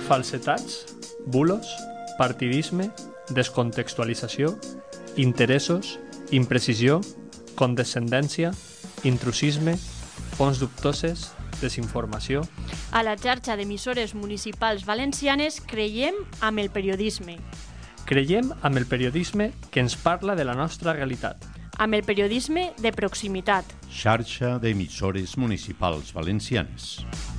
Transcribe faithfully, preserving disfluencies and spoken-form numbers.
falsetats, bulos, partidisme, descontextualització, interessos, imprecisió, condescendència, intrusisme, fonts dubtoses, desinformació. A la xarxa d'emissores municipals valencianes creiem amb el periodisme. Creiem amb el periodisme que ens parla de la nostra realitat. Amb el periodisme de proximitat. Xarxa d'emissores municipals valencianes.